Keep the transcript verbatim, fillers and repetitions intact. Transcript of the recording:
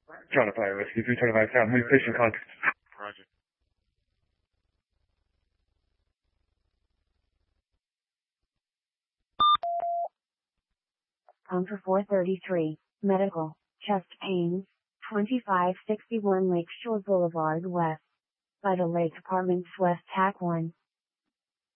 Charlie Fire Whiskey, three twenty-five Sound, who's station contact? Roger. On for four thirty-three, medical, chest pains, twenty-five sixty-one Lakeshore Boulevard West. Vital Lake Apartments West Tack one.